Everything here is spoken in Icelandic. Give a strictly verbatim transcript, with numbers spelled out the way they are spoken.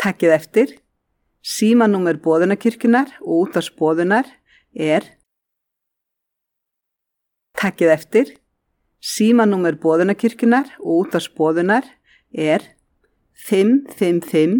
Takkið eftir, símanúmer Boðunarkirkjunnar og útvarpsboðunar er Takkið eftir, símanúmer Boðunarkirkjunnar og útvarpsboðunar er fimm fimm fimm